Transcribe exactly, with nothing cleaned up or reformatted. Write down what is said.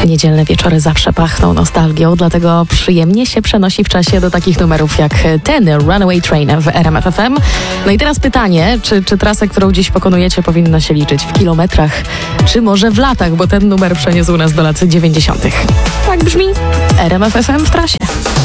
Niedzielne wieczory zawsze pachną nostalgią, dlatego przyjemnie się przenosi w czasie do takich numerów jak ten Runaway Train w R M F F M. No i teraz pytanie, czy, czy trasę, którą dziś pokonujecie, powinna się liczyć w kilometrach, czy może w latach, bo ten numer przeniósł nas do lat dziewięćdziesiątych. Tak brzmi R M F F M w trasie.